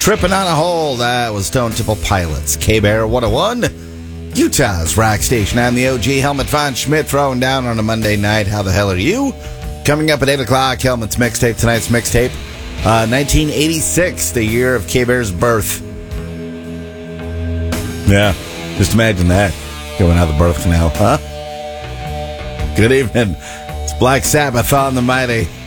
Tripping on a Hole. That was Stone Temple Pilots. K-Bear 101. Utah's rock station. I'm the OG Helmut Von Schmidt, throwing down on a Monday night. How the hell are you? Coming up at 8 o'clock, Helmut's mixtape. Tonight's mixtape, 1986, the year of K-Bear's birth. Yeah, just imagine that. Going out the birth canal, huh? Good evening. It's Black Sabbath on the Mighty.